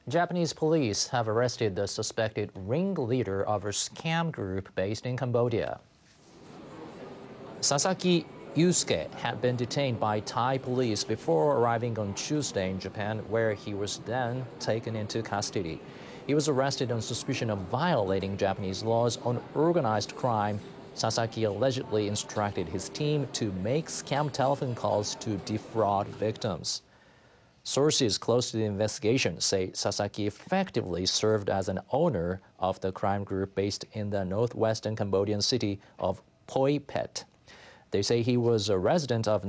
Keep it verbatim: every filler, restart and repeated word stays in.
Japanese police have arrested the suspected ringleader of a scam group based in Cambodia. Sasaki Yusuke had been detained by Thai police before arriving on Tuesday in Japan, where he was then taken into custody. He was arrested on suspicion of violating Japanese laws on organized crime. Sasaki allegedly instructed his team to make scam telephone calls to defraud victims. Sources close to the investigation say Sasaki effectively served as an owner of the crime group based in the northwestern Cambodian city of Poi Phet. They say he was a resident of